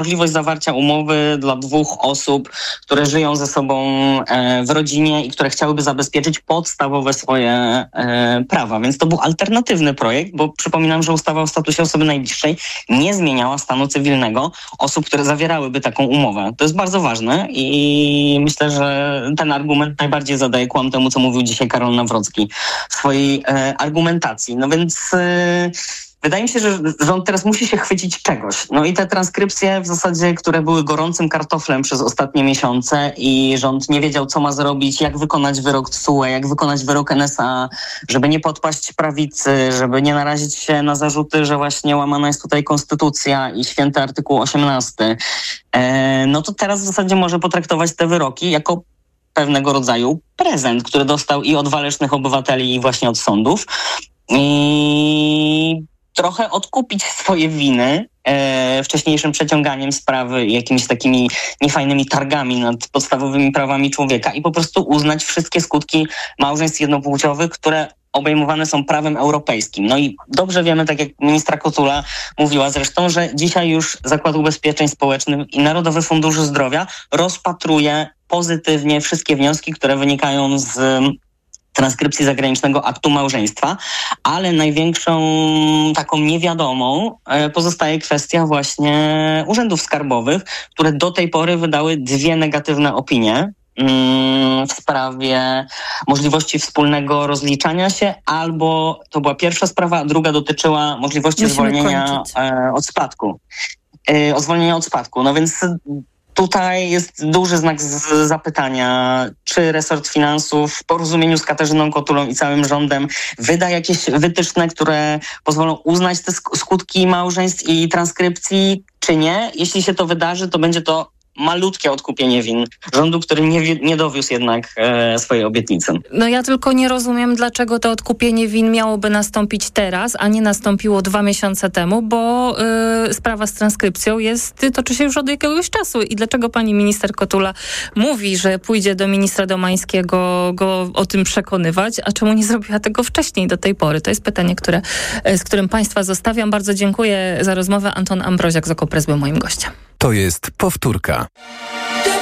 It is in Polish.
możliwość zawarcia umowy dla 2 osób, które żyją ze sobą w rodzinie i które chciałyby zabezpieczyć podstawowe swoje prawa. Więc to był alternatywny projekt, bo przypominam, że ustawa o statusie osoby najbliższej nie zmieniała stanu cywilnego osób, które zawierałyby taką umowę. To jest bardzo ważne i myślę, że ten argument najbardziej zadaje kłam temu, co mówił dzisiaj Karol Nawrocki w swojej argumentacji. No więc wydaje mi się, że rząd teraz musi się chwycić czegoś. No i te transkrypcje w zasadzie, które były gorącym kartoflem przez ostatnie miesiące i rząd nie wiedział, co ma zrobić, jak wykonać wyrok TSUE, jak wykonać wyrok NSA, żeby nie podpaść prawicy, żeby nie narazić się na zarzuty, że właśnie łamana jest tutaj konstytucja i święty artykuł 18. No to teraz w zasadzie może potraktować te wyroki jako pewnego rodzaju prezent, który dostał i od walecznych obywateli, i właśnie od sądów. I trochę odkupić swoje winy wcześniejszym przeciąganiem sprawy i jakimiś takimi niefajnymi targami nad podstawowymi prawami człowieka i po prostu uznać wszystkie skutki małżeństw jednopłciowych, które obejmowane są prawem europejskim. No i dobrze wiemy, tak jak ministra Kotula mówiła zresztą, że dzisiaj już Zakład Ubezpieczeń Społecznych i Narodowy Fundusz Zdrowia rozpatruje pozytywnie wszystkie wnioski, które wynikają z transkrypcji zagranicznego aktu małżeństwa, ale największą taką niewiadomą pozostaje kwestia właśnie urzędów skarbowych, które do tej pory wydały 2 negatywne opinie w sprawie możliwości wspólnego rozliczania się, albo to była pierwsza sprawa, a druga dotyczyła możliwości zwolnienia od spadku. No więc tutaj jest duży znak zapytania, czy resort finansów w porozumieniu z Katarzyną Kotulą i całym rządem wyda jakieś wytyczne, które pozwolą uznać te skutki małżeństw i transkrypcji, czy nie. Jeśli się to wydarzy, to będzie to malutkie odkupienie win rządu, który nie dowiózł jednak swojej obietnicy. No ja tylko nie rozumiem, dlaczego to odkupienie win miałoby nastąpić teraz, a nie nastąpiło 2 miesiące temu, bo sprawa z transkrypcją toczy się już od jakiegoś czasu. I dlaczego pani minister Kotula mówi, że pójdzie do ministra Domańskiego go o tym przekonywać, a czemu nie zrobiła tego wcześniej do tej pory? To jest pytanie, z którym państwa zostawiam. Bardzo dziękuję za rozmowę. Anton Ambroziak z OKO.press był moim gościem. To jest powtórka.